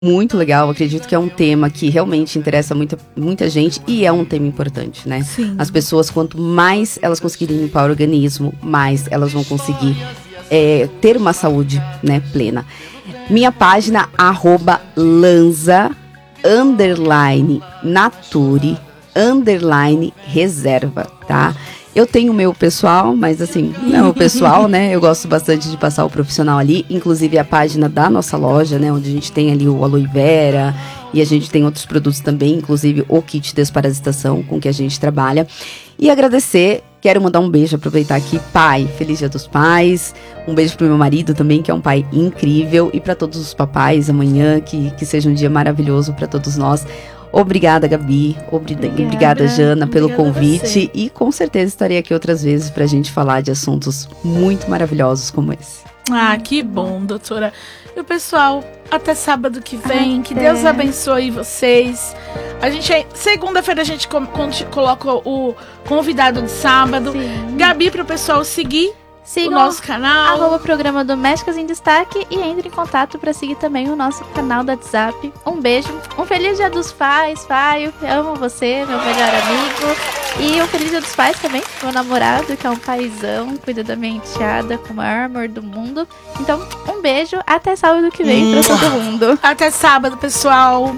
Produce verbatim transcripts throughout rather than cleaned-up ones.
muito legal, acredito que é um tema que realmente interessa muita, muita gente e é um tema importante, né? Sim. As pessoas, quanto mais elas conseguirem limpar o organismo, mais elas vão conseguir é, ter uma saúde, né, plena. Minha página, arroba lanza, underline, nature, underline, reserva, tá? Eu tenho o meu pessoal, mas assim, não é o pessoal, né? Eu gosto bastante de passar o profissional ali, inclusive a página da nossa loja, né? Onde a gente tem ali o aloe vera e a gente tem outros produtos também, inclusive o kit desparasitação com que a gente trabalha. E agradecer, quero mandar um beijo, aproveitar aqui, pai, feliz dia dos pais. Um beijo pro meu marido também, que é um pai incrível. E para todos os papais amanhã, que, que seja um dia maravilhoso para todos nós. Obrigada, Gabi. Obrigada, obrigada Jana, pelo obrigada convite. E com certeza estarei aqui outras vezes pra gente falar de assuntos muito maravilhosos como esse. Ah, que bom, doutora. E o pessoal, até sábado que vem. Até. Que Deus abençoe vocês. A gente, segunda-feira a gente com, com, coloca o convidado de sábado. Sim. Gabi, pro pessoal seguir. Sigam o nosso canal, arroba programa Domésticas em Destaque, e entre em contato para seguir também o nosso canal do WhatsApp. Um beijo, um feliz dia dos pais, Faio, amo você, meu melhor amigo. E um feliz dia dos pais também, meu namorado, que é um paizão, cuida da minha enteada com o maior amor do mundo. Então, um beijo, até sábado que vem hum. para todo mundo. Até sábado, pessoal.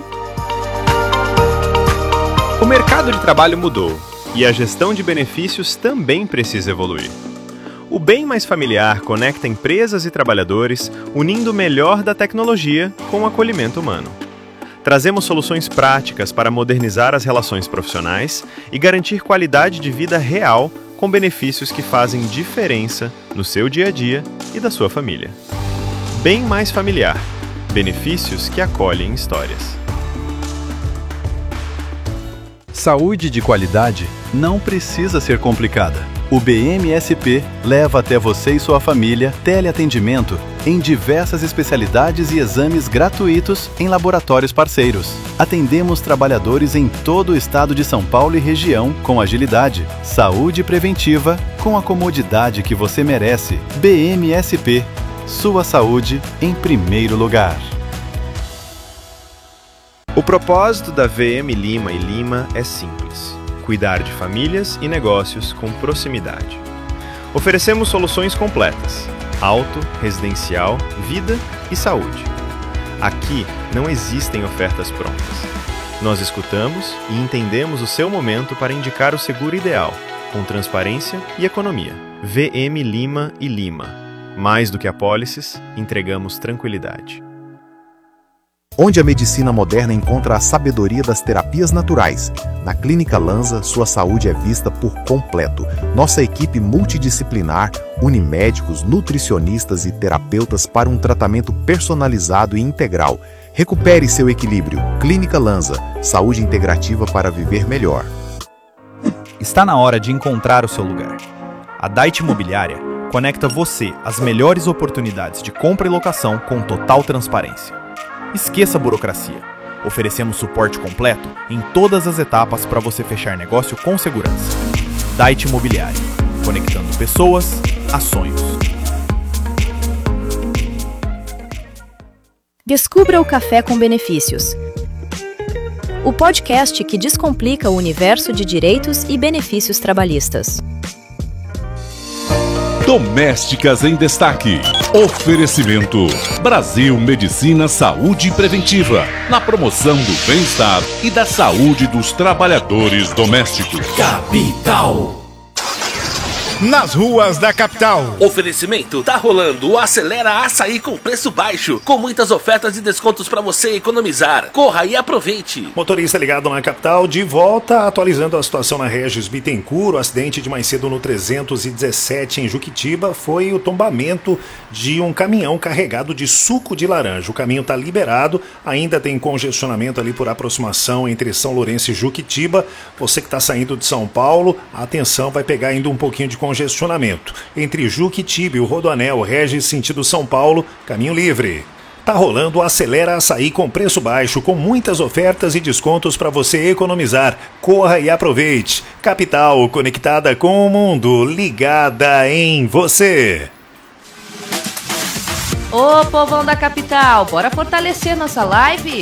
O mercado de trabalho mudou e a gestão de benefícios também precisa evoluir. O Bem Mais Familiar conecta empresas e trabalhadores, unindo o melhor da tecnologia com o acolhimento humano. Trazemos soluções práticas para modernizar as relações profissionais e garantir qualidade de vida real com benefícios que fazem diferença no seu dia a dia e da sua família. Bem Mais Familiar. Benefícios que acolhem histórias. Saúde de qualidade não precisa ser complicada. O B M S P leva até você e sua família teleatendimento em diversas especialidades e exames gratuitos em laboratórios parceiros. Atendemos trabalhadores em todo o estado de São Paulo e região com agilidade. Saúde preventiva com a comodidade que você merece. B M S P. Sua saúde em primeiro lugar. O propósito da V M Lima e Lima é simples: cuidar de famílias e negócios com proximidade. Oferecemos soluções completas: auto, residencial, vida e saúde. Aqui não existem ofertas prontas. Nós escutamos e entendemos o seu momento para indicar o seguro ideal, com transparência e economia. V M Lima e Lima. Mais do que apólices, entregamos tranquilidade. Onde a medicina moderna encontra a sabedoria das terapias naturais. Na Clínica Lanza, sua saúde é vista por completo. Nossa equipe multidisciplinar une médicos, nutricionistas e terapeutas para um tratamento personalizado e integral. Recupere seu equilíbrio. Clínica Lanza, saúde integrativa para viver melhor. Está na hora de encontrar o seu lugar. A Dait Imobiliária conecta você às melhores oportunidades de compra e locação com total transparência. Esqueça a burocracia. Oferecemos suporte completo em todas as etapas para você fechar negócio com segurança. Dait Imobiliária, conectando pessoas a sonhos. Descubra o Café com Benefícios. O podcast que descomplica o universo de direitos e benefícios trabalhistas. Domésticas em Destaque. Oferecimento: Brasil Medicina Saúde Preventiva, na promoção do bem-estar e da saúde dos trabalhadores domésticos. Capital. Nas ruas da capital. Oferecimento: tá rolando o Acelera Açaí com preço baixo, com muitas ofertas e descontos para você economizar. Corra e aproveite. Motorista ligado na capital, de volta, atualizando a situação na Regis Bittencourt. O acidente de mais cedo no trezentos e dezessete em Juquitiba foi o tombamento de um caminhão carregado de suco de laranja. O caminho está liberado, ainda tem congestionamento ali por aproximação entre São Lourenço e Juquitiba. Você que está saindo de São Paulo, atenção, vai pegar ainda um pouquinho de congestionamento. Entre Juquitiba e o Rodoanel, Regis sentido São Paulo, caminho livre. Tá rolando o Acelera Açaí com preço baixo, com muitas ofertas e descontos para você economizar. Corra e aproveite. Capital, conectada com o mundo, ligada em você. Ô, povão da capital, bora fortalecer nossa live?